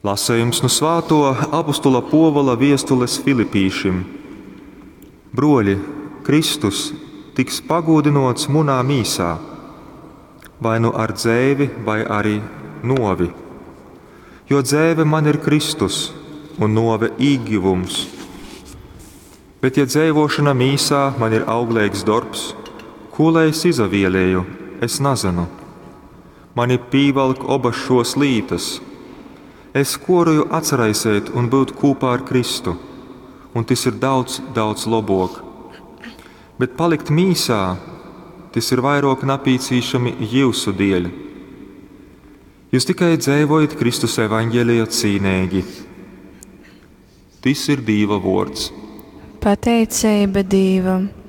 Lasējums no svāto apostula Povala viestules Filipīšim. Broļi, Kristus tiks pagodinots munā mīsā, vai nu ar dzēvi, vai arī novi. Jo dzēve man ir Kristus un nove īgivums. Bet ja dzēvošana mīsā man ir auglīgs darbs, ko lai es izavielēju, es nezinu. Mani pīvalk obas šos lītas. Es koruju atcerēsēt un būt kopā ar Kristu, un tas ir daudz, daudz labāk. Bet palikt mīsā, tas ir vairāk napīcīšami jūsu dēļ. Jūs tikai dzēvojat Kristus evaņģēlija cīnīgi. Tas ir Dieva vārds. Pateicība Dievam.